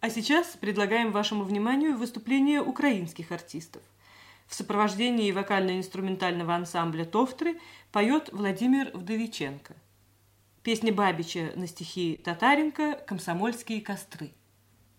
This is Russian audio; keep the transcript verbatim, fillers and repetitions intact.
А сейчас предлагаем вашему вниманию выступление украинских артистов. В сопровождении вокально-инструментального ансамбля «Товтры» поет Владимир Вдовиченко. Песня Бабича на стихи Татаренко «Комсомольские костры».